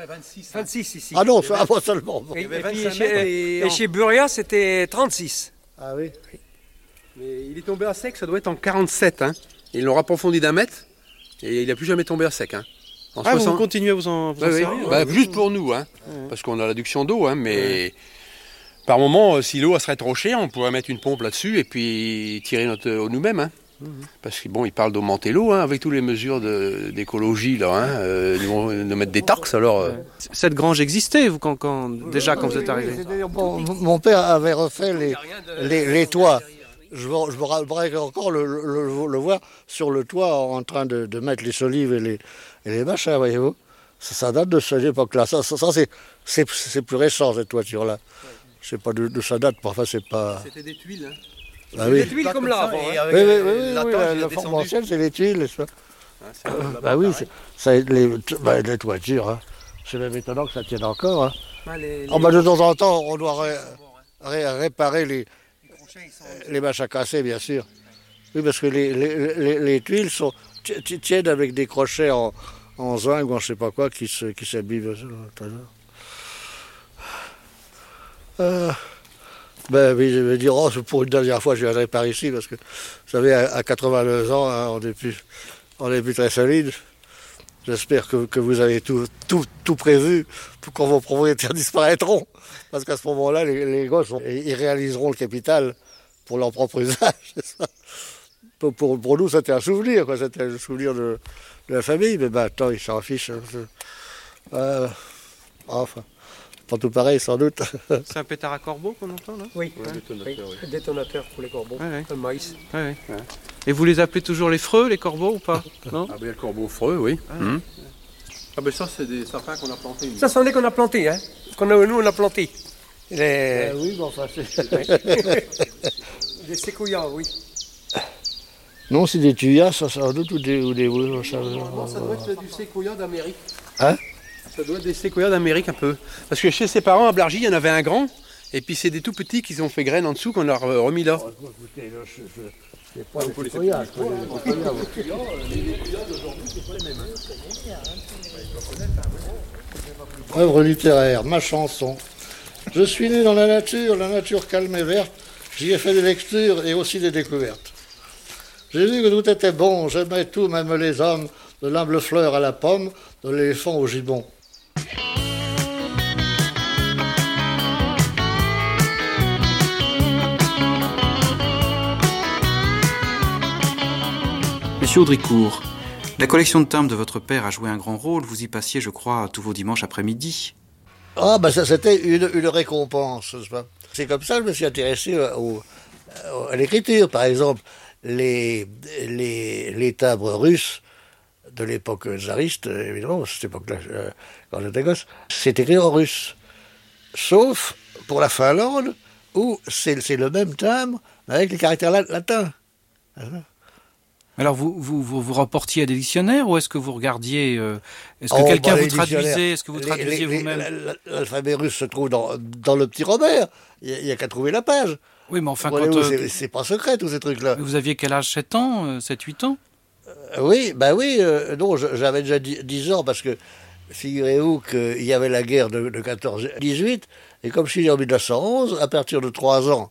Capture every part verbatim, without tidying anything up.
vingt-six. vingt-six ici. Ah non, ça pas seulement. Et, Il y avait et puis vingt-cinq chez, mètres et et en- chez Buria, c'était trente-six. Ah oui. Mais il est tombé à sec, ça doit être en quarante-sept. Hein. Ils l'ont approfondi d'un mètre et il n'a plus jamais tombé à sec. Hein. En Ah, soixante vous continuez à vous en, vous en Oui, oui. servir Bah, juste pour nous, hein, Ouais. parce qu'on a l'adduction d'eau, hein, mais par moment, euh, si l'eau elle serait trop chère, on pourrait mettre une pompe là-dessus et puis tirer notre eau nous-mêmes. Hein. Parce qu'ils bon, ils parlent d'augmenter l'eau, hein, avec toutes les mesures de- d'écologie, là, hein, euh, ils vont nous mettre des tarques, alors... euh, Cette grange existait, vous, quand, quand, déjà, quand vous êtes arrivé? C'est-à-dire, bon, mon père avait refait les, les, les toits. Je, me- je me rappelle encore le, le, le- le voir sur le toit en train de, de mettre les solives et les, et les machins, voyez-vous. Ça, ça date de cette époque-là. Ça, ça, ça, c'est, c'est, c'est plus récent, cette toiture-là. Je sais pas d'où ça date, mais enfin, c'est pas... C'était des tuiles. Hein. Ah oui. Des tuiles comme là avant. hein. Oui, oui, oui, oui, oui, la, la forme ancienne, c'est les tuiles, n'est-ce pas? Bah oui, c'est, ça, les, bah, les toitures, hein. C'est même étonnant que ça tienne encore. Hein. Ah, les- Oh, bah, de temps en temps, on doit ré- ré- réparer les, les machins cassés, bien sûr. Oui, parce que les, les, les, les tuiles sont, ti- ti- tiennent avec des crochets en, en zinc ou en je sais pas quoi qui, se, qui s'abîment. Euh, ben oui, je vais dire, oh, pour une dernière fois, je viendrai par ici, parce que, vous savez, à, à quatre-vingt-deux ans, hein, on n'est plus, on est plus très solide. J'espère que, que vous avez tout, tout, tout prévu pour quand vos propriétaires disparaîtront. Parce qu'à ce moment-là, les, les gosses, ils réaliseront le capital pour leur propre usage. C'est ça. Pour, pour, pour nous, c'était un souvenir, quoi. C'était le souvenir de, de la famille. Mais maintenant, ils s'en fichent. Euh, enfin, pas tout pareil, sans doute. C'est un pétard à corbeau qu'on entend, là? Oui, Ouais, détonateur, oui. oui. Détonateur pour les corbeaux, Ouais, ouais. le maïs. Ouais, ouais. Et vous les appelez toujours les freux, les corbeaux, ou pas? Non? Ah ben, il y a le corbeau freux, oui. Hum. Ah ben ça, c'est des sapins qu'on a plantés. nous. Ça, c'en est qu'on a planté, hein. Qu'on a, nous, on a planté. Les, oui, mais enfin, c'est... les séquoias, oui. Non, c'est des tuyas, ça, sans doute, ou des... Ou des ça, Non, ça doit être du séquoia d'Amérique. Hein? Ça doit être des séquoias d'Amérique un peu. Parce que chez ses parents à Blargy, il y en avait un grand, et puis c'est des tout petits qu'ils ont fait graine en dessous qu'on a re- remis là. Écoutez, là, je, je... C'est pas des séquoias, c'est pas des séquoias, vous. Œuvre littéraire, ma chanson. Je suis né dans la nature, la nature calme et verte. J'y ai fait des lectures et aussi des découvertes. J'ai vu que tout était bon, j'aimais tout, même les hommes, de l'humble fleur à la pomme, de l'éléphant au gibbon. Monsieur Audricourt, la collection de timbres de votre père a joué un grand rôle. Vous y passiez, je crois, tous vos dimanches après-midi. Ah, ben ça, c'était une, une récompense, n'est-ce pas? C'est comme ça que je me suis intéressé au, au- à l'écriture. Par exemple, les, les, les timbres russes de l'époque tsariste, évidemment, à cette époque-là, euh, quand j'étais gosse, c'est écrit en russe. Sauf pour la Finlande, où c'est c'est le même timbre, mais avec les caractères la- latins. Alors, vous vous, vous, vous rapportiez à des dictionnaires ou est-ce que vous regardiez... euh, est-ce que Oh, quelqu'un bah, vous les dictionnaires. traduisait? Est-ce que vous Les- traduisiez les- vous-même? les- L'alphabet russe se trouve dans, dans le petit Robert. Il n'y a, a qu'à trouver la page. Oui, mais enfin, Voyez-vous, quand... euh, c'est- c'est pas secret, tous ces trucs-là. vous aviez quel âge? sept ans? euh, sept huit ans? Euh, Oui, bah oui, euh, non, je- j'avais déjà dix dix ans parce que figurez-vous qu'il y avait la guerre de, de quatorze dix-huit, et comme je suis né en mille neuf cent onze, à partir de trois ans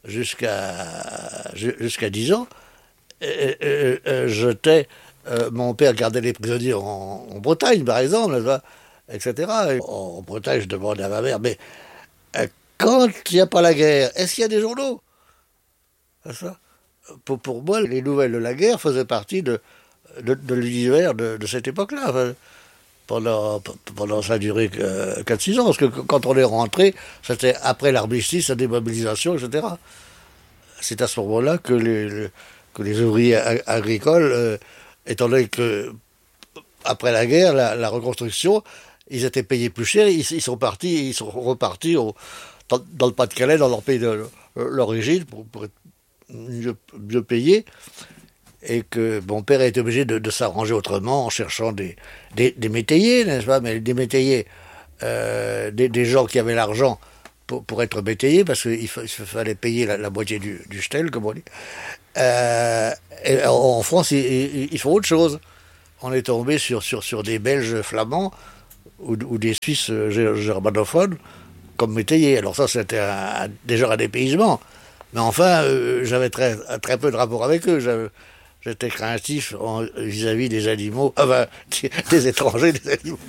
jusqu'à ju- jusqu'à dix ans, euh, euh, euh, j'étais, euh, mon père gardait les prisonniers en, en Bretagne, par exemple, n'est-ce pas, et cetera. Et en, en Bretagne, je demandais à ma mère, mais euh, quand il n'y a pas la guerre, est-ce qu'il y a des journaux? C'est ça. Pour, pour moi, les nouvelles de la guerre faisaient partie de, de, de l'univers de, de cette époque-là. Enfin, pendant, pendant ça a duré que quatre six ans, parce que quand on est rentré, c'était après l'armistice, la démobilisation, et cetera. C'est à ce moment-là que les, les- que les ouvriers a- agricoles, euh, étant donné que après la guerre, la, la reconstruction, ils étaient payés plus cher, ils, ils sont partis, ils sont repartis au- dans, dans le Pas-de-Calais, dans leur pays de l'origine, pour, pour être mieux, mieux payés, et que mon père a été obligé de, de s'arranger autrement en cherchant des, des, des métayers, n'est-ce pas, mais des métayers, euh, des, des gens qui avaient l'argent pour, pour être métayers, parce qu'il fa- il fallait payer la, la moitié du, du shtel, comme on dit. Euh, et en, en France, ils, ils- ils font autre chose. On est tombé sur, sur, sur des Belges flamands ou, ou des Suisses germanophones comme métayer. Alors ça, c'était un, un, déjà un dépaysement. Mais enfin, euh, j'avais très, très peu de rapport avec eux. J'avais, j'étais craintif en, vis-à-vis des animaux, enfin, des, des étrangers, des animaux.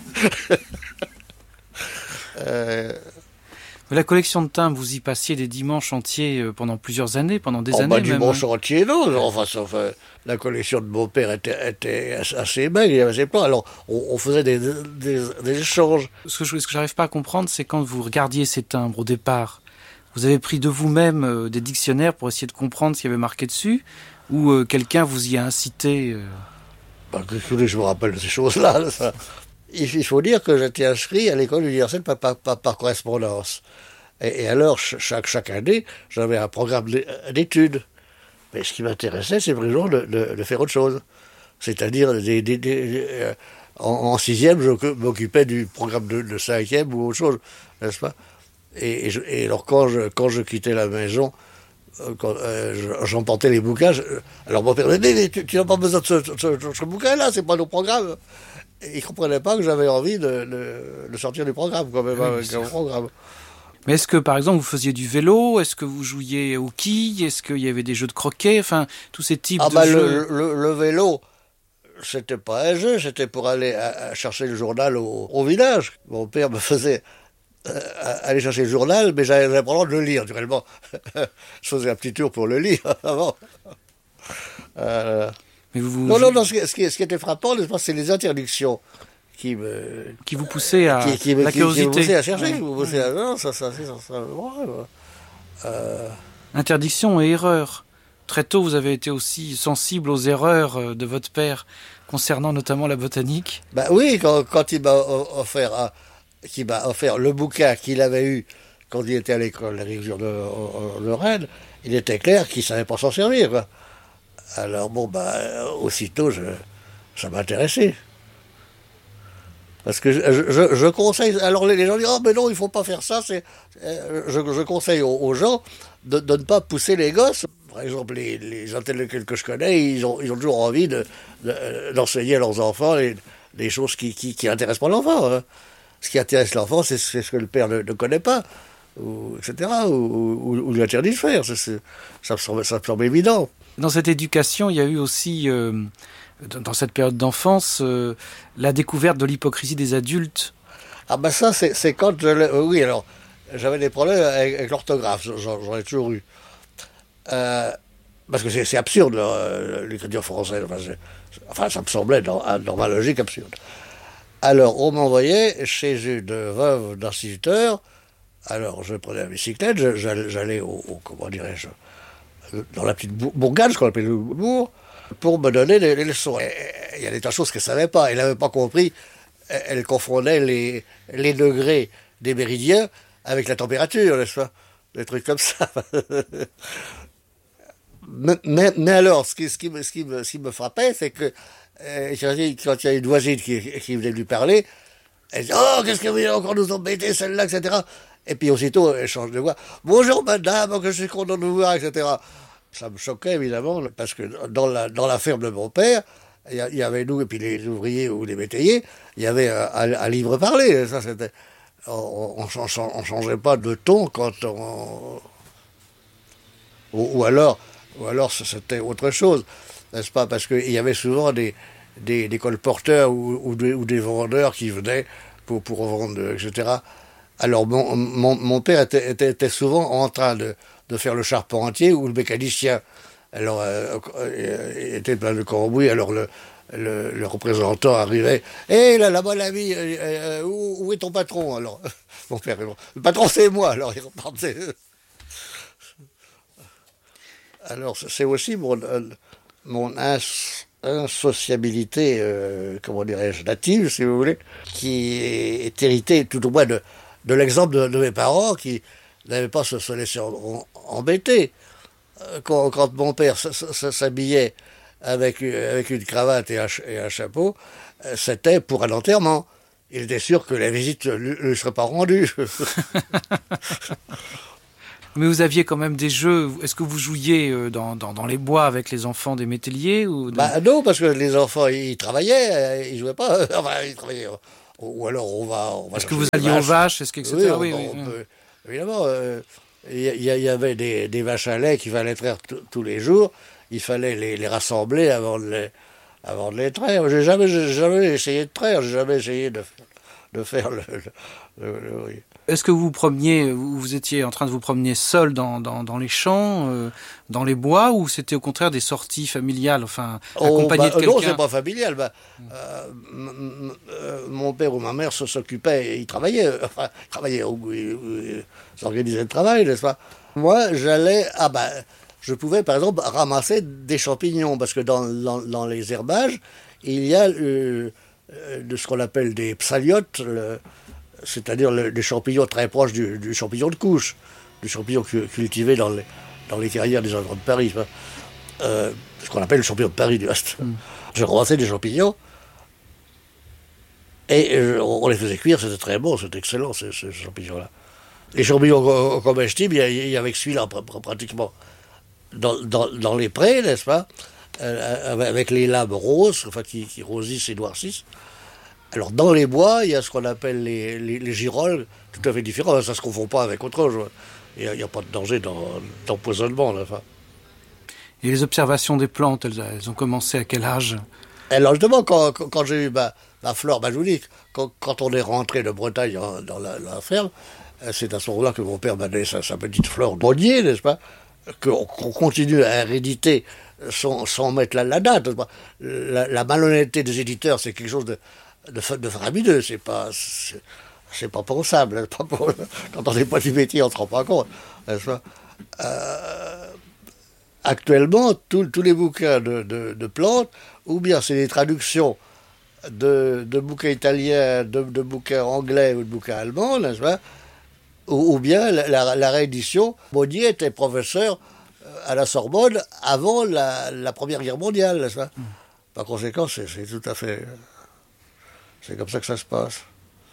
euh... La collection de timbres, vous y passiez des dimanches entiers pendant plusieurs années, pendant des oh, années bah, même. Dimanche entier, non. Enfin, enfin, la collection de mon père était, était assez belle, il y avait ses plans. Alors, on, on faisait des, des, des échanges. Ce que je n'arrive pas à comprendre, c'est quand vous regardiez ces timbres au départ, vous avez pris de vous-même euh, des dictionnaires pour essayer de comprendre ce qu'il y avait marqué dessus, ou euh, quelqu'un vous y a incité euh... bah, que, je me rappelle de ces choses-là. Ça. Il faut dire que j'étais inscrit à l'école universelle par, par, par, par correspondance. Et, et alors, chaque, chaque année, j'avais un programme d'études. Mais ce qui m'intéressait, c'est vraiment de, de, de faire autre chose. C'est-à-dire, des, des, des, euh, en, en sixième, je m'occupais du programme de, de cinquième ou autre chose, n'est-ce pas? Et, et, je, et alors, quand je, quand je quittais la maison, quand euh, j'emportais les bouquins, je, alors mon père me dit, tu, tu n'as pas besoin de ce, ce, ce, ce bouquin-là, c'est pas nos programmes. Et il ne comprenait pas que j'avais envie de, de, de sortir du programme, quand même, oui, avec un programme. Mais est-ce que, par exemple, vous faisiez du vélo? Est-ce que vous jouiez au quilles? Est-ce qu'il y avait des jeux de croquet? Enfin, tous ces types ah de bah jeux. Le, le, le vélo, c'était pas un jeu, c'était pour aller à, à chercher le journal au, au village. Mon père me faisait euh, aller chercher le journal, mais j'avais pas le droit de le lire, naturellement. Je faisais un petit tour pour le lire avant. Euh... Mais vous, vous... Non, non, non, ce qui, ce qui, ce qui était frappant, c'est les interdictions qui me... Qui vous poussaient à qui, qui, la qui, curiosité. Qui me poussaient à chercher, qui me poussaient à... Non, ça, ça, ça, ça, ça ouais, ouais. Euh... Interdiction et erreur. Très tôt, vous avez été aussi sensible aux erreurs de votre père, concernant notamment la botanique. Ben oui, quand, quand il m'a offert, un, qu'il m'a offert le bouquin qu'il avait eu quand il était à l'école d'agriculture de, de, de Rennes, il était clair qu'il ne savait pas s'en servir, quoi. Alors bon, bah, aussitôt, je, ça m'intéressait. Parce que je, je, je conseille, alors les gens disent, oh mais non, il ne faut pas faire ça, c'est, je, je conseille aux, aux gens de, de ne pas pousser les gosses. Par exemple, les, les intellectuels que je connais, ils ont, ils ont toujours envie de, de, d'enseigner à leurs enfants les, les choses qui, qui, qui intéressent pas l'enfant. Hein. Ce qui intéresse l'enfant, c'est, c'est ce que le père ne, ne connaît pas, ou, et cetera, ou, ou, ou lui interdit de faire. C'est, c'est, ça, me semble, ça me semble évident. Dans cette éducation, il y a eu aussi, euh, dans cette période d'enfance, euh, la découverte de l'hypocrisie des adultes. Ah ben ça, c'est, c'est quand je l'ai... Oui, alors, j'avais des problèmes avec, avec l'orthographe, j'en, j'en ai toujours eu. Euh, parce que c'est, c'est absurde, là, l'écriture française. Enfin, c'est, enfin, ça me semblait, dans, dans ma logique, absurde. Alors, on m'envoyait chez une veuve d'instituteur. Alors, je prenais la bicyclette, je, j'allais, j'allais au, au... Comment dirais-je dans la petite bourgade, ce qu'on appelle le bourg, pour me donner les, les leçons. Il y a des tas de choses qu'elle ne savait pas. Elle n'avait pas compris. Elle, elle confondait les, les degrés des méridiens avec la température, n'est-ce pas? Des trucs comme ça. mais, mais, mais alors, ce qui, ce, qui me, ce, qui me, ce qui me frappait, c'est que euh, quand il y a une voisine qui, qui venait lui parler, elle dit « Oh, qu'est-ce qu'elle vient encore nous embêter, celle-là, et cetera » Et puis aussitôt, elle change de voix. « Bonjour madame, que je suis content de vous voir, et cetera » Ça me choquait évidemment, parce que dans la, dans la ferme de mon père, il y, y avait nous, et puis les ouvriers ou les métayers, il y avait un, un, un livre parlé. Ça, c'était, on ne changeait pas de ton quand on... Ou, ou, alors, ou alors c'était autre chose, n'est-ce pas? Parce qu'il y avait souvent des, des, des colporteurs ou, ou, des, ou des vendeurs qui venaient pour, pour vendre, et cetera. Alors mon, mon, mon père était, était, était souvent en train de, de faire le charpentier ou le mécanicien. Alors euh, il était plein de cambouis, alors le, le, le représentant arrivait. Hé hey, là, là-bas l'ami, euh, euh, où, où est ton patron? Alors mon père répond, le patron c'est moi. Alors il repartait. Alors c'est aussi mon, mon ins, insociabilité, euh, comment dirais-je, native, si vous voulez, qui est héritée tout au moins de de l'exemple de, de mes parents qui n'avaient pas se, se laisser en, en, embêter. Quand, quand mon père s'habillait avec, avec une cravate et un, et un chapeau, c'était pour un enterrement. Il était sûr que la visite ne lui serait pas rendue. Mais vous aviez quand même des jeux. Est-ce que vous jouiez dans, dans, dans les bois avec les enfants des mételliers ou de... Bah non, parce que les enfants, ils travaillaient, ils jouaient pas. Enfin, ils travaillaient. Ou alors on va... On va Est-ce que vous alliez aux vaches, est-ce que, et cetera. Oui, oui, on, oui, on oui. peut, évidemment. Euh, il y, y avait des, des vaches à lait qu'il fallait traire t- tous les jours. Il fallait les, les rassembler avant de les, avant de les traire. J'ai jamais, j'ai jamais essayé de traire, j'ai jamais essayé de, de faire le... le, le, le oui. Est-ce que vous vous promeniez, vous, vous étiez en train de vous promener seul dans, dans, dans les champs, euh, dans les bois, ou c'était au contraire des sorties familiales, enfin, accompagné oh, bah, de non, quelqu'un? c'est pas familial. Bah, euh, m- m- euh, mon père ou ma mère se s'occupaient, ils travaillaient, euh, enfin, ils travaillaient, ou, ils, ils s'organisaient le travail, n'est-ce pas? Moi, j'allais, ah bah, je pouvais par exemple ramasser des champignons, parce que dans, dans, dans les herbages, il y a euh, euh, de ce qu'on appelle des psaliotes, le, c'est-à-dire le, des champignons très proches du, du champignon de couche, du champignon cu- cultivé dans les, dans les carrières des endroits de Paris. Euh, ce qu'on appelle le champignon de Paris, du reste. Mm. Je ramassais des champignons et euh, on les faisait cuire, c'était très bon, c'était excellent, ces, ces champignons-là. Les champignons comestibles, il y avait celui-là pratiquement dans, dans, dans les prés, n'est-ce pas, euh, avec les lames roses, enfin, qui, qui rosissent et noircissent. Alors, dans les bois, il y a ce qu'on appelle les, les, les girolles, tout à fait différents. Ça ne se confond pas avec autre chose. Il n'y a, a pas de danger d'empoisonnement. Là, enfin. Et les observations des plantes, elles, elles ont commencé à quel âge? Alors, justement, quand, quand, quand j'ai eu ma, ma flore, bah, je vous dis, quand, quand on est rentré de Bretagne en, dans la, la ferme, c'est à ce moment-là que mon père m'a donné sa, sa petite flore de bonnier, n'est-ce pas, qu'on qu'on continue à héréditer sans, sans mettre la, la date. La, la malhonnêteté des éditeurs, c'est quelque chose de... de, de faramineux, c'est pas, c'est, c'est pas pensable. Pas pour, quand on n'est pas du métier, on ne se rend pas compte. Euh, actuellement, tous les bouquins de, de, de plantes, ou bien c'est des traductions de, de bouquins italiens, de, de bouquins anglais ou de bouquins allemands, n'est-ce pas, ou, ou bien la, la, la réédition. Monnier était professeur à la Sorbonne avant la, la Première Guerre mondiale, n'est-ce pas. Par conséquent, c'est, c'est tout à fait... C'est comme ça que ça se passe.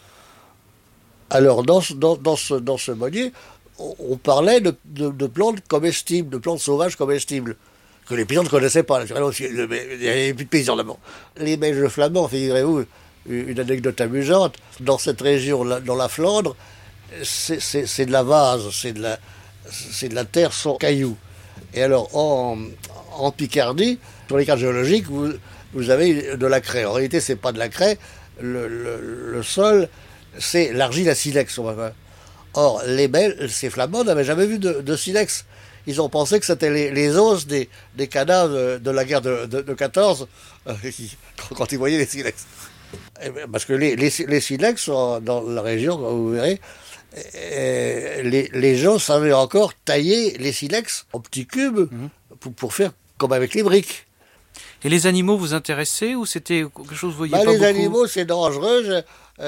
Alors, dans, dans, dans ce, dans ce monnier, on, on parlait de, de, de plantes comestibles, de plantes sauvages comestibles, que les paysans ne connaissaient pas. Il n'y avait plus de paysans d'abord. Les Belges flamands, figurez-vous, une anecdote amusante, dans cette région, dans la Flandre, c'est, c'est, c'est de la vase, c'est de la, c'est de la terre sans cailloux. Et alors, en, en Picardie, sur les cartes géologiques, vous, vous avez de la craie. En réalité, ce n'est pas de la craie. Le, le, le sol, c'est l'argile à silex. Or, les Belges, ces Flamands n'avaient jamais vu de, de silex. Ils ont pensé que c'était les, les os des, des cadavres de, de la guerre de, de, de quatorze, euh, quand, quand ils voyaient les silex. Et parce que les, les, les silex sont dans la région, vous verrez, et les, les gens savaient encore tailler les silex en petits cubes mmh. pour, pour faire comme avec les briques. Et les animaux vous intéressaient ou c'était quelque chose que vous voyez bah, pas les beaucoup? Animaux, c'est dangereux.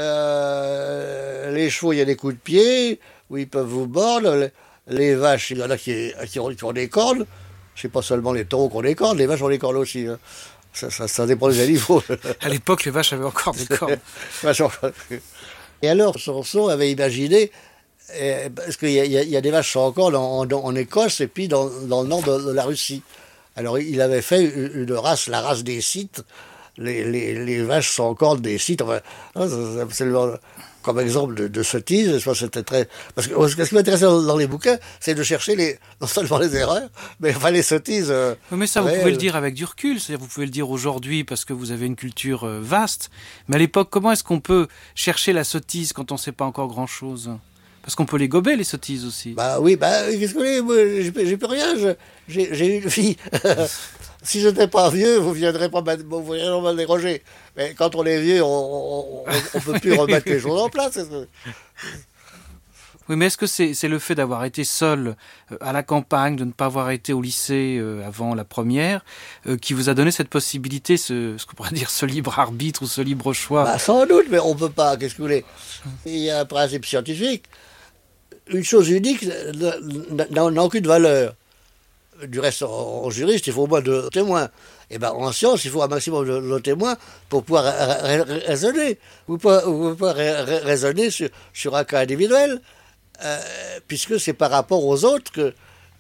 Euh, les chevaux, il y a des coups de pied où ils peuvent vous mordre. Les, les vaches, il y en a qui, qui, ont, qui ont des cornes. C'est pas seulement les taureaux qui ont des cornes, les vaches ont des cornes aussi. Hein. Ça, ça, ça dépend des animaux. À l'époque, les vaches avaient encore des cornes. Et alors, Samson avait imaginé, eh, parce qu'il y, y, y a des vaches sans cornes en, en, en Écosse et puis dans, dans le nord de, de la Russie. Alors, il avait fait une race, la race des Scythes, les, les, les vaches sans cornes des Scythes. Enfin, c'est absolument comme exemple de, de sottise. C'était très... Parce que ce qui m'intéressait dans, dans les bouquins, c'est de chercher les, non seulement les erreurs, mais enfin les sottises. Euh, mais ça, réelles. Vous pouvez le dire avec du recul. C'est-à-dire, vous pouvez le dire aujourd'hui parce que vous avez une culture euh, vaste. Mais à l'époque, comment est-ce qu'on peut chercher la sottise quand on ne sait pas encore grand-chose ? Parce qu'on peut les gober, les sottises aussi. Bah oui, bah qu'est-ce que vous voulez, j'ai, j'ai plus rien, je, j'ai, j'ai une fille. Si je n'étais pas vieux, vous ne viendrez pas vous viendrez me déroger. Mais quand on est vieux, on ne peut plus remettre les choses en place. Oui, mais est-ce que c'est, c'est le fait d'avoir été seul à la campagne, de ne pas avoir été au lycée avant la première, euh, qui vous a donné cette possibilité, ce, ce qu'on pourrait dire ce libre arbitre ou ce libre choix? Bah, sans doute, mais on ne peut pas. Qu'est-ce que vous voulez? Il y a un principe scientifique. Une chose unique n'a aucune valeur. Du reste, en, en juriste, il faut au moins deux témoins. Et ben, en science, il faut un maximum de, de témoins pour pouvoir ra- ra- raisonner. Vous pouvez, vous pouvez ra- ra- raisonner sur, sur un cas individuel, euh, puisque c'est par rapport aux autres que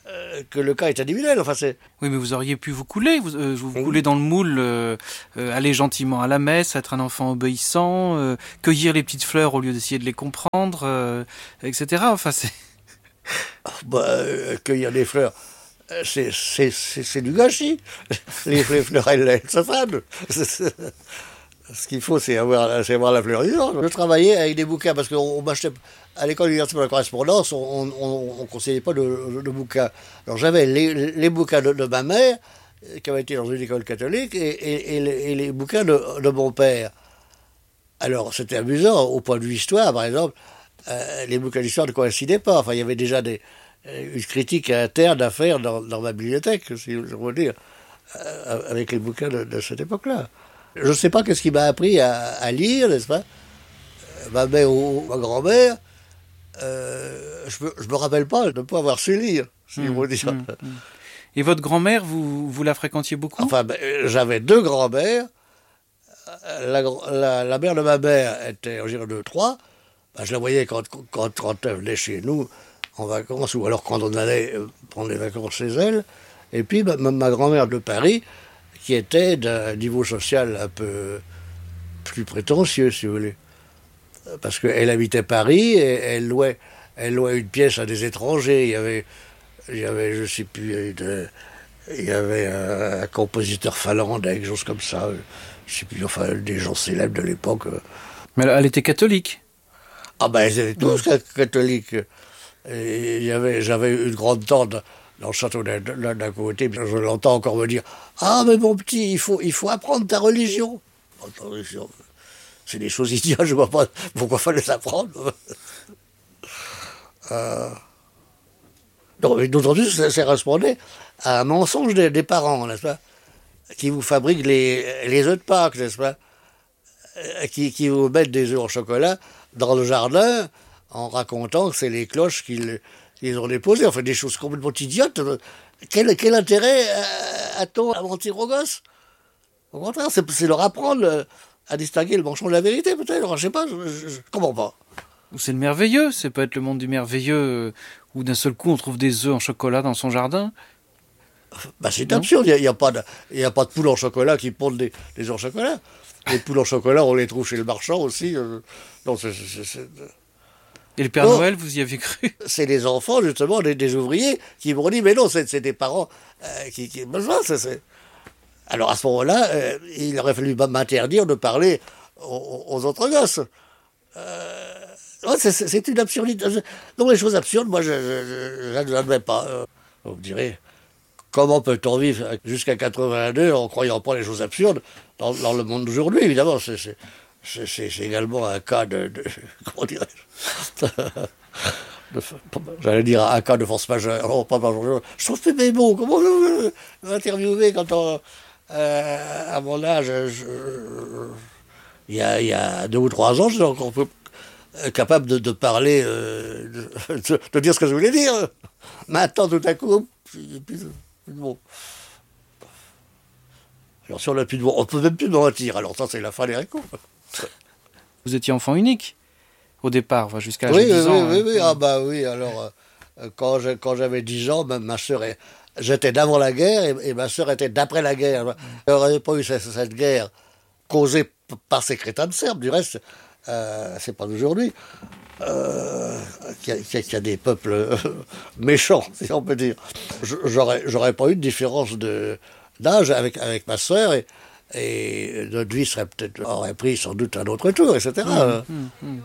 euh, que le cas est individuel. Enfin, c'est... Oui, mais vous auriez pu vous couler, vous, euh, vous Oui. couler dans le moule, euh, euh, aller gentiment à la messe, être un enfant obéissant, euh, cueillir les petites fleurs au lieu d'essayer de les comprendre, euh, et cetera. Enfin, c'est... Bah, euh, cueillir des fleurs, euh, c'est, c'est, c'est, c'est du gâchis. Les, les fleurs, elles, elles se fanent. Ce qu'il faut, c'est avoir, c'est avoir la fleur vivante. Je travaillais avec des bouquins parce qu'on m'achetait. À l'école universitaire de la correspondance, on ne conseillait pas de, de, de bouquins. Alors j'avais les, les bouquins de, de ma mère, qui avait été dans une école catholique, et, et, et, les, et les bouquins de, de mon père. Alors c'était amusant, au point de vue histoire, par exemple, euh, les bouquins d'histoire ne coïncidaient pas. Enfin, il y avait déjà des, une critique interne à faire dans, dans ma bibliothèque, si je veux dire, euh, avec les bouquins de, de cette époque-là. Je ne sais pas qu'est-ce qui m'a appris à, à lire, n'est-ce pas? Ma mère ou ma grand-mère, euh, je ne me, me rappelle pas de ne pas avoir su lire, si Mmh, vous dire. mmh, mmh. Et votre grand-mère, vous, vous la fréquentiez beaucoup? Enfin, ben, j'avais deux grand-mères. La, la, la mère de ma mère était originaire de Troyes. Ben, je la voyais quand, quand, quand elle venait chez nous en vacances, ou alors quand on allait prendre les vacances chez elle. Et puis ma, ma grand-mère de Paris, qui était d'un niveau social un peu plus prétentieux, si vous voulez. Parce qu'elle habitait Paris et elle louait, elle louait une pièce à des étrangers. Il y avait, il y avait je ne sais plus, une, il y avait un, un compositeur finlandais, quelque chose comme ça. Je ne sais plus, enfin, des gens célèbres de l'époque. Mais elle, elle était catholique? Ah ben, ils étaient tous mmh. catholiques. Et il y avait, j'avais une grande tante dans le château d'un, d'un côté, je l'entends encore me dire « Ah, mais mon petit, il faut, il faut apprendre ta religion. » C'est des choses idiotes, je ne vois pas pourquoi il fallait s'apprendre. euh... D'autant plus, ça, ça correspondait à un mensonge des, des parents, n'est-ce pas? Qui vous fabriquent les, les œufs de Pâques, n'est-ce pas? Qui, qui vous mettent des œufs en chocolat dans le jardin en racontant que c'est les cloches qu'ils... Ils ont déposé, enfin des choses complètement idiotes. Quel, quel intérêt a-t-on à mentir aux gosses? Au contraire, c'est, c'est leur apprendre à distinguer le mensonge de la vérité, peut-être. Je ne sais pas, je ne comprends pas. C'est le merveilleux, c'est peut-être le monde du merveilleux où d'un seul coup on trouve des œufs en chocolat dans son jardin. Bah, c'est non? absurde, il n'y a, a, pas de, a pas de poules en chocolat qui pondent des, des œufs en chocolat. Les poules en chocolat, on les trouve chez le marchand aussi. Euh, non, c'est... c'est, c'est... Et le Père non, Noël, vous y avez cru? C'est les enfants, justement, des, des ouvriers, qui m'ont dit, mais non, c'est, c'est des parents euh, qui... qui... C'est, c'est... Alors, à ce moment-là, euh, il aurait fallu m'interdire de parler aux, aux autres gosses. Euh... Ouais, c'est, c'est, c'est une absurdité. Donc, les choses absurdes, moi, je ne l'admets pas. Euh, vous me direz, comment peut-on vivre jusqu'à quatre-vingt-deux en croyant pas les choses absurdes dans, dans le monde d'aujourd'hui, évidemment, c'est... c'est... C'est, c'est, c'est également un cas de, de comment dirais-je de, j'allais dire un cas de force majeure. Non, pas majeure. Je trouve plus mes mots. Comment je m'interviewer quand on, euh, à mon âge, je, il, y a, il y a deux ou trois ans, je suis encore peu capable de, de parler, euh, de, de dire ce que je voulais dire. Maintenant, tout à coup, plus, plus, plus de mots. Alors, si on n'a plus de mots, on ne peut même plus mentir. Alors, ça, c'est la fin des récons. Vous étiez enfant unique au départ, enfin, jusqu'à l'âge oui, de dix oui, ans. Oui, hein. oui, ah bah oui, alors euh, quand, je, quand j'avais dix ans, ma, ma soeur, est, j'étais d'avant la guerre et, et ma soeur était d'après la guerre. Mm. Il n'y aurait pas eu cette, cette guerre causée p- par ces crétins de Serbes, du reste, euh, c'est pas d'aujourd'hui, euh, qu'il y, qu'il y a des peuples euh, méchants, si on peut dire. Je, j'aurais, j'aurais pas eu de différence de, d'âge avec, avec ma soeur et Et notre vie serait peut-être, aurait pris sans doute un autre tour, et cetera. Mmh, mmh, mmh.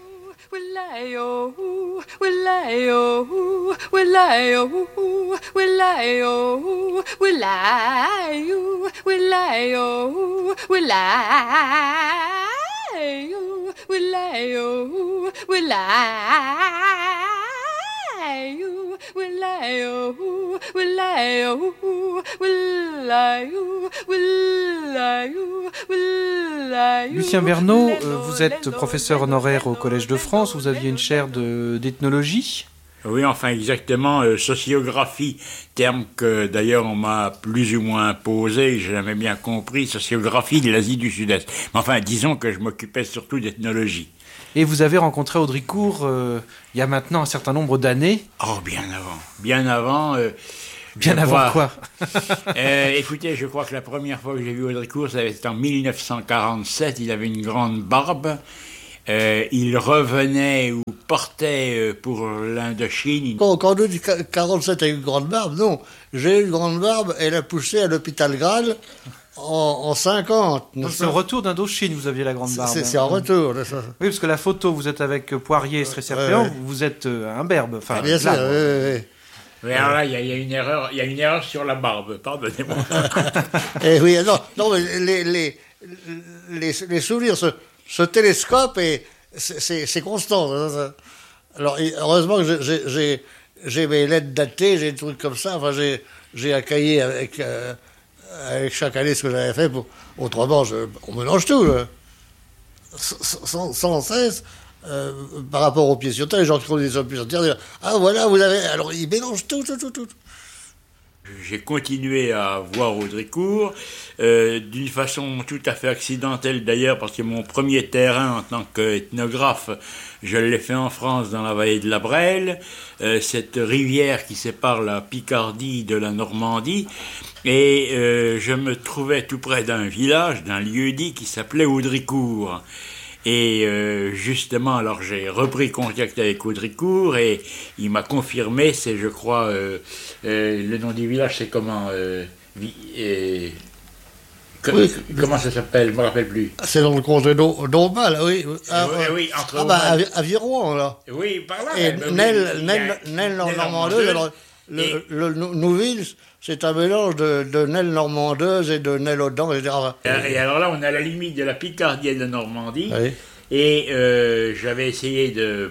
Lucien Bernot, euh, vous êtes professeur honoraire au Collège de France, vous aviez une chaire de, d'ethnologie? Oui, enfin exactement, euh, sociographie, terme que d'ailleurs on m'a plus ou moins imposé, j'ai jamais bien compris, sociographie de l'Asie du Sud-Est. Mais enfin, disons que je m'occupais surtout d'ethnologie. Et vous avez rencontré Audricourt euh, il y a maintenant un certain nombre d'années. Oh, bien avant. Bien avant. Euh, bien avant crois, quoi euh, Écoutez, je crois que la première fois que j'ai vu Audricourt, ça avait été en mille neuf cent quarante-sept. Il avait une grande barbe. Euh, il revenait ou portait euh, pour l'Indochine. Quand, quand on dit quarante-sept avec une grande barbe, non. J'ai eu une grande barbe, elle a poussé à l'hôpital Graal en, en cinquante. Donc c'est au retour d'Indochine, vous aviez la grande barbe. C'est, c'est en retour. De ça. Oui, parce que la photo, vous êtes avec Poirier et Stresserpean, ouais, ouais. vous êtes euh, un berbe. Enfin, Ah, bien sûr, oui, oui, oui. Mais alors là, il y, y a une erreur, il y a une erreur sur la barbe, pardonnez-moi. Eh oui, non, non mais les, les, les, les souvenirs, ce, ce télescope, est, c'est, c'est, c'est constant. Alors, heureusement que j'ai, j'ai, j'ai mes lettres datées, j'ai des trucs comme ça. Enfin, j'ai, j'ai un cahier avec, euh, avec chaque année ce que j'avais fait. Pour, autrement, je, on mélange tout. Là. Sans, sans cesse. Euh, par rapport aux pieds sur terre, les gens qui ont des pieds sur terre disent « Ah voilà, vous avez... » Alors ils mélangent tout, tout, tout, tout. J'ai continué à voir Audricourt, euh, d'une façon tout à fait accidentelle d'ailleurs, parce que mon premier terrain en tant qu'ethnographe, je l'ai fait en France, dans la vallée de la Brelle, euh, cette rivière qui sépare la Picardie de la Normandie, et euh, je me trouvais tout près d'un village, d'un lieu-dit qui s'appelait Audricourt. Et euh, justement, alors j'ai repris contact avec Audricourt et il m'a confirmé, c'est je crois, euh, euh, le nom du village c'est comment euh, vi, euh, que, oui. Comment ça s'appelle, je ne me rappelle plus. C'est dans le comté d'Aubin, là, oui. Ah, oui, oui, entre ah bah, à, à Viron, là. Oui, par là. Et Nel, oui, Nel, Nel normandeuse, alors, le, et... le, le Nouville, c'est un mélange de, de Nel normandeuse et de Nel Audan, et cetera. Et alors là, on est à la limite de la Picardie et de la Normandie. Oui. Et euh, j'avais essayé de,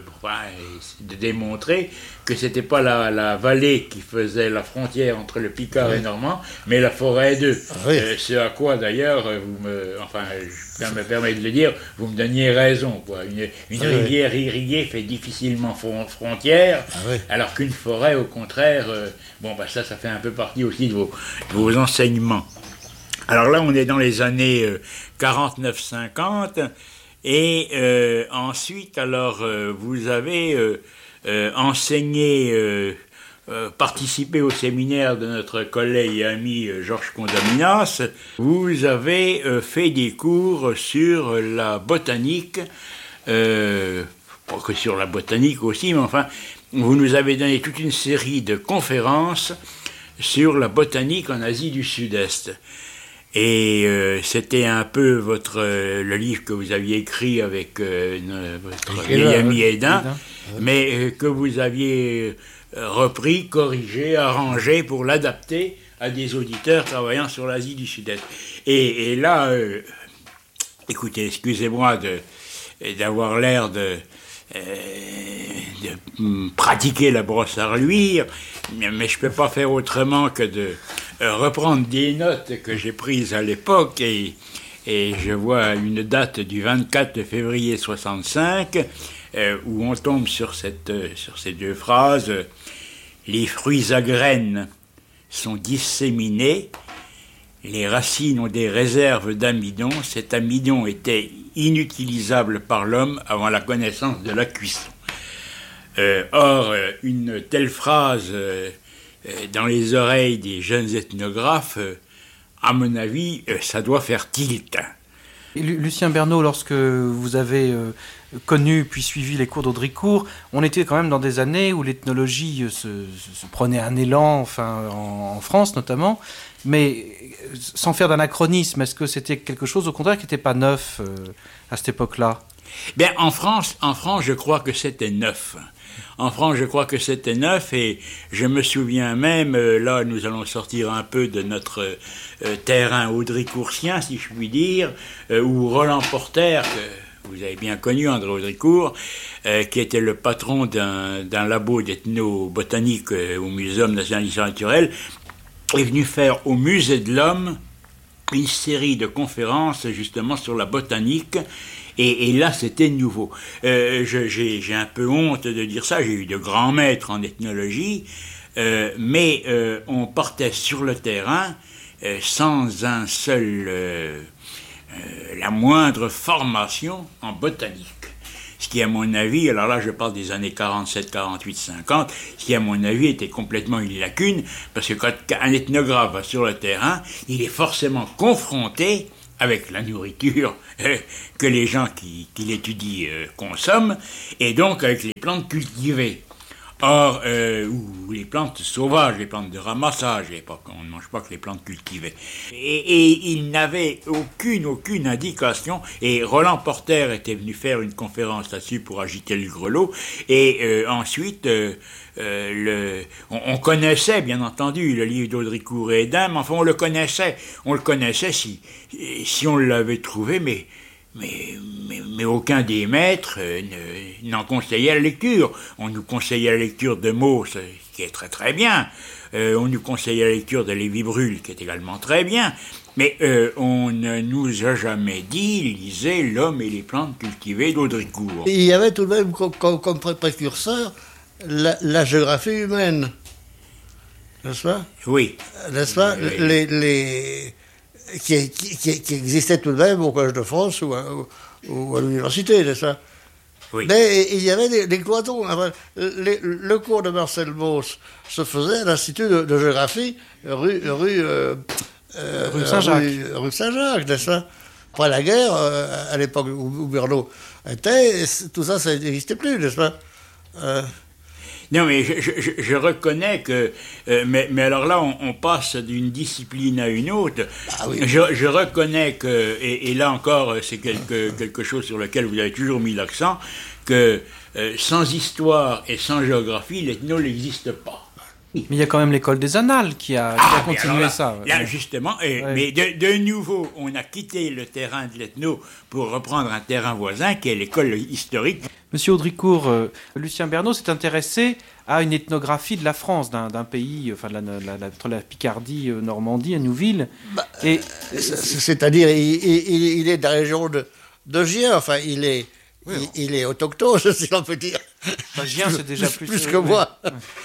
de démontrer que c'était pas la, la vallée qui faisait la frontière entre le Picard oui. et le Normand, mais la forêt d'eux. Oui. Euh, ce à quoi d'ailleurs, vous me, enfin, je me permets de le dire, vous me donniez raison, quoi. Une, une oui. rivière irriguée fait difficilement frontière, ah oui. alors qu'une forêt, au contraire, euh, bon, bah ça, ça fait un peu partie aussi de vos, de vos enseignements. Alors là, on est dans les années euh, quarante-neuf cinquante. Et euh, ensuite, alors, euh, vous avez euh, euh, enseigné, euh, euh, participé au séminaire de notre collègue et ami euh, Georges Condominas. Vous avez euh, fait des cours sur la botanique, euh, pas que sur la botanique aussi, mais enfin, vous nous avez donné toute une série de conférences sur la botanique en Asie du Sud-Est. Et euh, c'était un peu votre euh, le livre que vous aviez écrit avec euh, votre vieil ami Hédin, mais euh, que vous aviez euh, repris, corrigé, arrangé pour l'adapter à des auditeurs travaillant sur l'Asie du Sud-Est. Et, et là, euh, écoutez, excusez-moi de, d'avoir l'air de, euh, de pratiquer la brosse à reluire, mais je ne peux pas faire autrement que de reprendre des notes que j'ai prises à l'époque et, et je vois une date du vingt-quatre février soixante-cinq euh, où on tombe sur, cette, sur ces deux phrases. Les fruits à graines sont disséminés, les racines ont des réserves d'amidon, cet amidon était inutilisable par l'homme avant la connaissance de la cuisson. Euh, or, une telle phrase euh, dans les oreilles des jeunes ethnographes, euh, à mon avis, euh, ça doit faire tilt. Et Lucien Bernot, lorsque vous avez euh, connu puis suivi les cours d'Audricourt, on était quand même dans des années où l'ethnologie se, se prenait un élan, enfin en, en France notamment, mais sans faire d'anachronisme, est-ce que c'était quelque chose au contraire qui n'était pas neuf euh, à cette époque-là ? Bien, en France, en France, je crois que c'était neuf. En France, je crois que c'était neuf et je me souviens même, euh, là nous allons sortir un peu de notre euh, terrain audricoursien, si je puis dire, euh, où Roland Porter, que vous avez bien connu, André Audricourt, euh, qui était le patron d'un, d'un labo d'ethnobotanique euh, au Muséum national d'histoire naturelle, est venu faire au Musée de l'Homme une série de conférences justement sur la botanique. Et, et là, c'était nouveau. Euh, je, j'ai, j'ai un peu honte de dire ça, j'ai eu de grands maîtres en ethnologie, euh, mais euh, on partait sur le terrain euh, sans un seul, euh, euh, la moindre formation en botanique. ce qui à mon avis, alors là je parle des années quarante-sept, quarante-huit, cinquante, ce qui à mon avis était complètement une lacune, parce que quand un ethnographe va sur le terrain, il est forcément confronté avec la nourriture euh, que les gens qui, qui l'étudient euh, consomment, et donc avec les plantes cultivées. Or, euh, ou les plantes sauvages, les plantes de ramassage, on ne mange pas que les plantes cultivées. Et, et il n'avait aucune, aucune indication, et Roland Porter était venu faire une conférence là-dessus pour agiter le grelot, et euh, ensuite, euh, euh, le, on, on connaissait, bien entendu, le livre d'Audricourt et Hédin, mais enfin, on le connaissait, on le connaissait si, si on l'avait trouvé, mais... Mais, mais, mais aucun des maîtres euh, ne, n'en conseillait la lecture. On nous conseillait la lecture de Mauss, qui est très très bien. Euh, on nous conseillait la lecture de Lévi-Brul, qui est également très bien. Mais euh, on ne nous a jamais dit, lisez L'homme et les plantes cultivées d'Audricourt. Il y avait tout de même comme, comme, comme précurseur la, la géographie humaine. N'est-ce pas ? Oui. N'est-ce pas ? Oui. Les... les... Qui, qui, qui existait tout de même au Collège de France ou à, ou à l'université, n'est-ce pas ? Oui. Mais il y avait des, des cloisons. Les, le cours de Marcel Mauss se faisait à l'Institut de, de géographie, rue, rue, euh, euh, rue Saint-Jacques. Rue, rue Saint-Jacques, n'est-ce pas ? Après la guerre, euh, à l'époque où, où Bernaud était, tout ça, ça n'existait plus, n'est-ce pas ? euh, Non, mais je, je, je reconnais que... Euh, mais, mais alors là, on, on passe d'une discipline à une autre. Ah oui. je, je reconnais que... Et, et là encore, c'est quelque, quelque chose sur lequel vous avez toujours mis l'accent, que euh, sans histoire et sans géographie, l'ethno n'existe pas. Mais il y a quand même l'école des Annales qui a, qui a Ah, mais continué alors là, ça. Là, Ouais. justement, et, Ouais. mais de, de nouveau, on a quitté le terrain de l'ethno pour reprendre un terrain voisin qui est l'école historique. Monsieur Audricourt, euh, Lucien Bernot s'est intéressé à une ethnographie de la France, d'un, d'un pays, enfin, de la, la, la, entre la Picardie, euh, Normandie, et Nouville. Bah, et, c'est-à-dire, il, il, il est de la région de, de Gien, enfin, il est, oui, il, il est autochtone, si l'on peut dire. Enfin, Gien, c'est déjà plus... plus, plus euh, que oui. moi.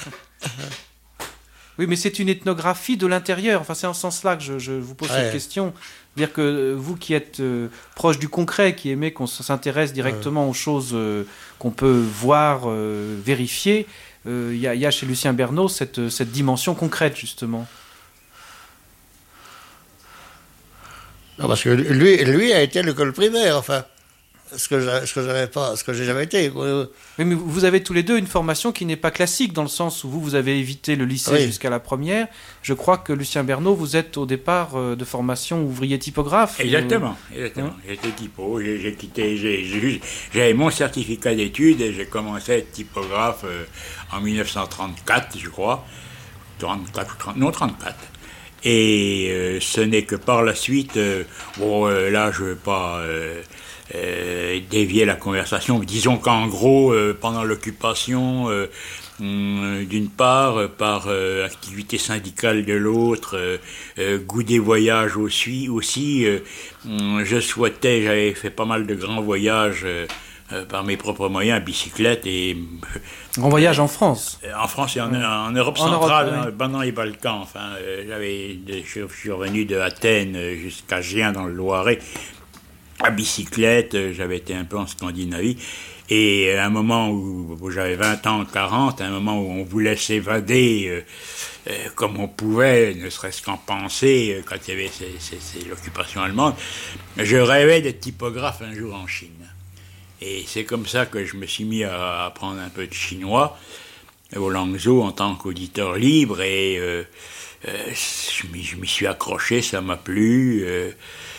Oui, mais c'est une ethnographie de l'intérieur. Enfin, c'est en ce sens-là que je, je vous pose ouais. cette question. C'est-à-dire que euh, vous qui êtes euh, proche du concret, qui aimez qu'on s'intéresse directement ouais. aux choses euh, qu'on peut voir, euh, vérifier, il euh, y, y a chez Lucien Bernot cette, cette dimension concrète, justement. Non, parce que lui, lui a été à l'école primaire, enfin, ce que je, ce que j'avais pas, ce que j'ai jamais été. Oui, mais vous avez tous les deux une formation qui n'est pas classique, dans le sens où vous, vous avez évité le lycée oui. jusqu'à la première. Je crois que Lucien Bernot, vous êtes au départ de formation ouvrier typographe. Exactement, ou... exactement. Hein? J'étais typo, j'ai, j'ai quitté, j'ai, j'ai, j'avais mon certificat d'études et j'ai commencé à être typographe euh, en dix-neuf cent trente-quatre, je crois. trente-quatre, trente, non, trente-quatre. Et euh, ce n'est que par la suite, euh, bon, euh, là, je ne veux pas... Euh, Euh, dévier la conversation. Disons qu'en gros, euh, pendant l'occupation, euh, hum, d'une part, euh, par euh, activité syndicale de l'autre, euh, euh, goût des voyages aussi, aussi euh, hum, je souhaitais, j'avais fait pas mal de grands voyages euh, euh, par mes propres moyens, à bicyclette et... Grand voyage en France. En France et en, ouais. en Europe en centrale, Europe, ouais. pendant les Balkans. Enfin, euh, j'avais, je suis revenu de Athènes jusqu'à Gien dans le Loiret, à bicyclette, j'avais été un peu en Scandinavie, et à un moment où, où j'avais vingt ans, quarante, à un moment où on voulait s'évader euh, euh, comme on pouvait, ne serait-ce qu'en pensée, euh, quand il y avait ces, ces, ces, l'occupation allemande, je rêvais d'être typographe un jour en Chine. Et c'est comme ça que je me suis mis à apprendre un peu de chinois, au Langzhou, en tant qu'auditeur libre, et euh, euh, je, m'y, je m'y suis accroché, ça m'a plu. Euh,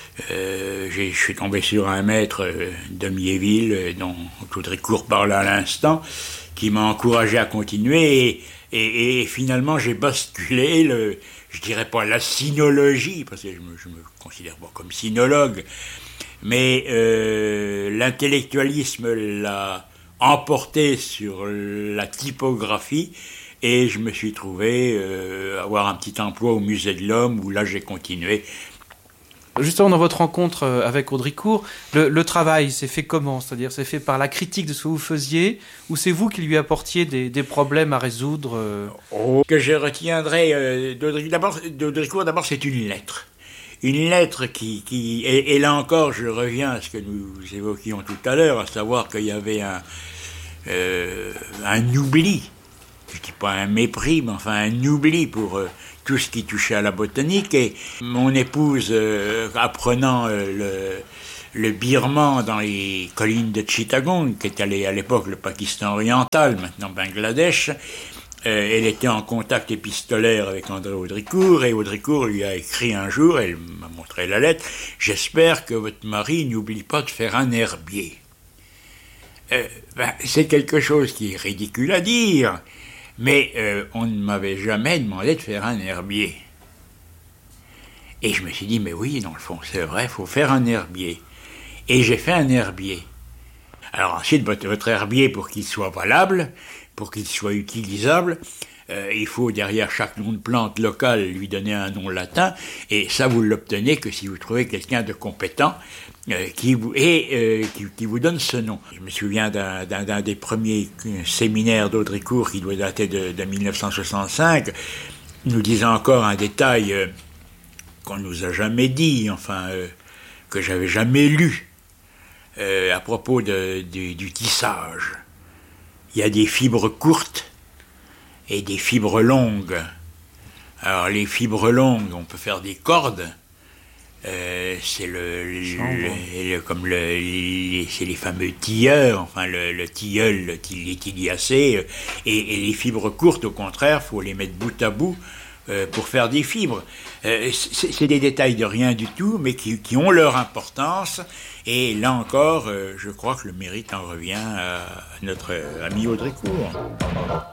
Euh, je suis tombé sur un maître euh, de Miéville, euh, dont Audricourt parlait à l'instant, qui m'a encouragé à continuer, et, et, et finalement j'ai basculé, le, je dirais pas la sinologie, parce que je me, je me considère pas comme sinologue, mais euh, l'intellectualisme l'a emporté sur la typographie, et je me suis trouvé euh, avoir un petit emploi au Musée de l'Homme, où là j'ai continué. Justement, dans votre rencontre avec Audricourt, le, le travail s'est fait comment ? C'est-à-dire, c'est fait par la critique de ce que vous faisiez, ou c'est vous qui lui apportiez des, des problèmes à résoudre euh... oh. Que je retiendrai euh, d'Audricourt, d'abord, d'Audricourt, d'abord, c'est une lettre. une lettre qui... qui et, et là encore, je reviens à ce que nous évoquions tout à l'heure, à savoir qu'il y avait un, euh, un oubli, je ne dis pas un mépris, mais enfin un oubli pour euh, tout ce qui touchait à la botanique. Et mon épouse, euh, apprenant euh, le, le birman dans les collines de Chittagong, qui était à l'époque le Pakistan oriental, maintenant Bangladesh, Euh, elle était en contact épistolaire avec André Audricourt, et Audricourt lui a écrit un jour, elle m'a montré la lettre, « J'espère que votre mari n'oublie pas de faire un herbier. Euh, » ben, c'est quelque chose qui est ridicule à dire, mais euh, on ne m'avait jamais demandé de faire un herbier. Et je me suis dit, mais oui, dans le fond, c'est vrai, il faut faire un herbier. Et j'ai fait un herbier. Alors ensuite, votre, votre herbier, pour qu'il soit valable, pour qu'il soit utilisable, euh, il faut derrière chaque nom de plante locale lui donner un nom latin, et ça vous l'obtenez que si vous trouvez quelqu'un de compétent euh, qui vous, et euh, qui, qui vous donne ce nom. Je me souviens d'un, d'un, d'un des premiers séminaires d'Audricourt qui doit dater de, de mille neuf cent soixante-cinq, nous disant encore un détail euh, qu'on nous a jamais dit, enfin euh, que j'avais jamais lu, euh, à propos de, de, du tissage. Il y a des fibres courtes et des fibres longues. Alors les fibres longues, on peut faire des cordes. Euh, c'est le, le, le comme le, les, c'est les fameux tilleurs, enfin le, le tilleul, le, les tiliacées. Et, et les fibres courtes, au contraire, faut les mettre bout à bout euh, pour faire des fibres. Euh, c'est, c'est des détails de rien du tout, mais qui, qui ont leur importance. Et là encore, euh, je crois que le mérite en revient à notre ami Audricourt.